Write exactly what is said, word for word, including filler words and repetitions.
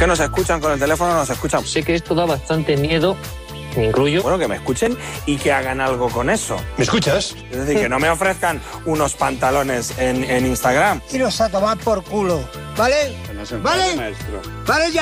que nos escuchan con el teléfono, nos escuchan. Sé que esto da bastante miedo, me incluyo. Bueno, que me escuchen y que hagan algo con eso. ¿Me escuchas? Es decir, que no me ofrezcan unos pantalones en, en Instagram. Iros a tomar por culo, ¿vale? Que no se enfade, ¿Vale? maestro. ¿Vale ya?